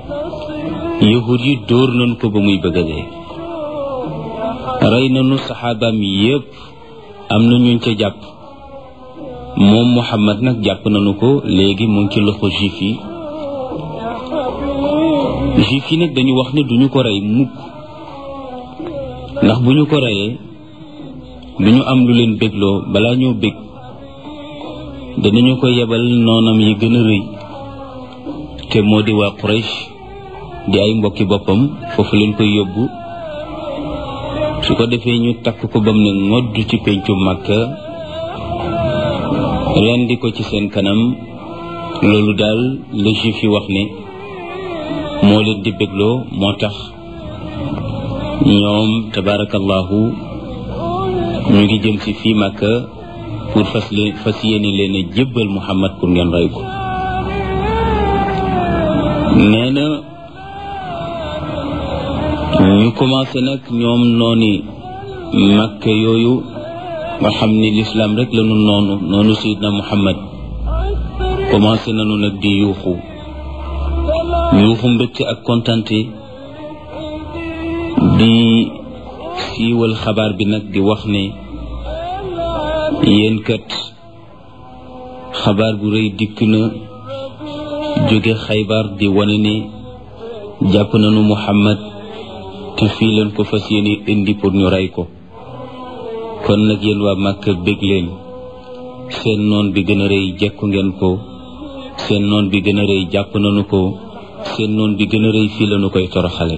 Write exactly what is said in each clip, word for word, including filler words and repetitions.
yahud yi dóor nañ ko ba muy bëgg a dee rey nañu saxaabaam yépp am na ñuñ ca jàpp moom Muhammad nag jàpp nañu ko léegi mu ngi ci loxo juif yi juif yi nag dañu wax ne duñu ko rey mukk ndax bu ñu ko reyee duñu am lu leen bégloo balaa ñoo bég danañu ko yebal noonam yi gën a rëy te moo di waa Quraysh di ay mbokki boppam foofu leen koy yóbbu su ko defee ñu takk ko bam ne ngodd ci péncu Makka rendi ko ci seen kanam loolu daal la juif yi wax ne moo leen di bégloo moo tax ñoom tabarakallahu ñu ngi jëm si fii Makka pour fas leen fas yéene leen a jébbal Muhammad pour ngeen rey ko nee na ñu commencé nag ñoom nooni Makka yooyu nga xam ni lislaam rek la ñu noonu noonu Seydina Muhammad commencé nañu nag di yuuxu yuuxu mbégte ak kontante di siiwal xabaar bi nag di wax ne yéen kat xabaar bu rëy dikk na jóge Xaybar di wane ne jàpp nañu Muhammad te fii leen ko fas yéene indi pour ñu rey ko kon nag yéen waa Màkka bég leen seen noon bi gën a rëy jekku ngeen ko seen noon bi gën a rëy jàpp nañu ko seen noon bi gën a rëy fii lañu koy toroxale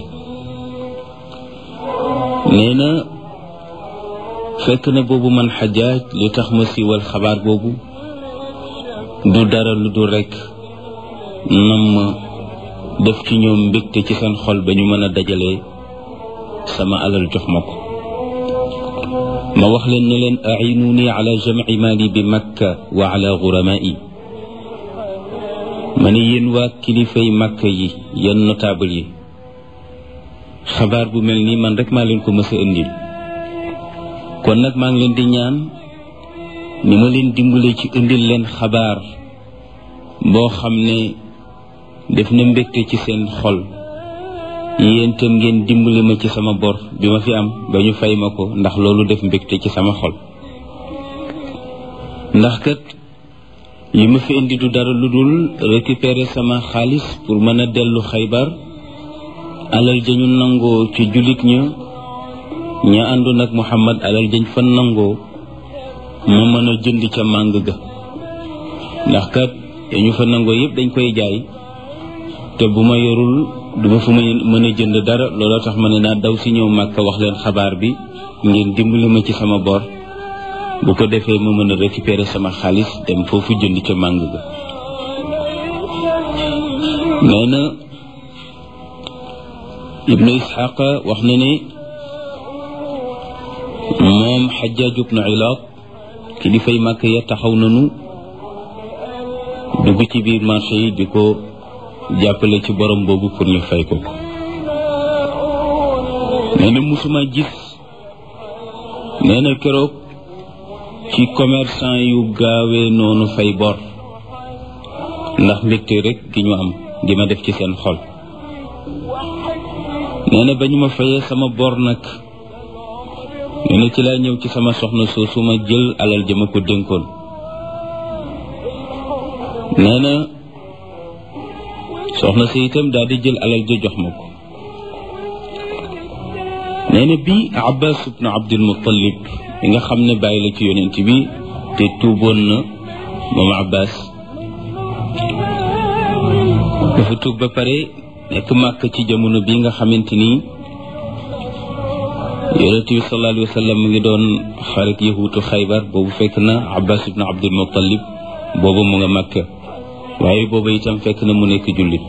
nee na fekk na boobu man Xajaaj li tax ma siiwal xabaar boobu du dara lu dul rekk nam ma def ci ñoom mbégte ci seen xol ba ñu mën a dajale sama alal jox ma ko ma wax leen ne leen a'inuuni ala jam'i maali bi Makka wa ala ghurama'i ma ne yéen waa kilifay Makka yi yéen notable yi xabaar bu mel nii man rek maa leen ko mës a indil kon nag maa ngi leen di ñaan ni ma leen dimbale ci indil leen xabaar boo xam ne def na mbégte ci seen xol yéen tam ngeen dimbale ma ci sama bor bi ma fi am ba ñu fay ma ko ndax loolu def mbégte ci sama xol ndax kat li ma fi indi du dara lu dul récupérer sama xaalis pour mën a dellu Xaybar alal jañu nangoo ci jullit ña ña àndoon ak Muhammad alal jañ fa nangoo ma mën a jënd ca màng ga ndax kat ñu fa nangoo yëpp dañ koy jaay te bu ma yorul duma fu ma mën a jënd dara looloo tax ma ne naa daw si ñëw Màkka wax leen xabaar bi ngeen dimbali ma ci sama bor bu ko defee ma mën a récupérer sama xaalis dem foofu jënd ca màng ga nee na Ibnu Isxaqa wax na ne moom Xajjaaj ibnu Ilaat kilifay Màkka ya taxaw nañu dugg ci biir marché yi di ko jàppale ci borom boobu pour ñu fay ko nee na musuma gis nee na keroog ci commerçant yu gaawee noonu fay bor ndax mbégte rek gi ñu am gi ma def ci seen xol nee na ba ñu ma fayee sama bor nag nee na ci laa ñëw ci sama soxna soo su ma jël alal ja ma ko dénkoon nee na soxna si itam daal di jël alal ja jox ma ko nee na bii Abbas ibnu Abdul Muttalib bi nga xam ne bàyyi la ci yonent bi te tuuboon na moom Abbas dafa tuub ba pare nekk màkk ci jamono bi nga xamante ni yonent bi sallallahu alayhi wa sallam mu ngi doon xarit yahuutu Xaybar boobu fekk na Abbas ibnu Abdul Muttalib boobu mu nga màkk waaye boobu itam fekk na mu nekk jullit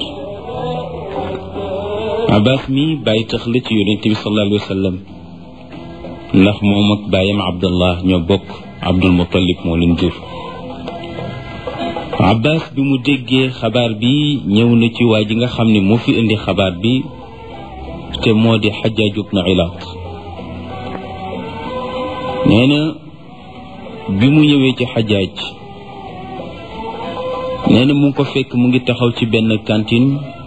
Abbas mi bàyyi tax la ci yonent bi sallallahu alayhi wa sallam ndax moom ak bàyyam Abdallah ñoo bokk Abdul Muttalib moo leen jur Abbas bi mu déggee xabaar bi ñëw na ci waa ji nga xam ne moo fi indi xabaar bi te moo di Xajjaaj ibnu Ilaat nee na bi mu ñëwee ci Xajjaaj nee na mu ngi ko fekk mu ngi taxaw ci benn cantine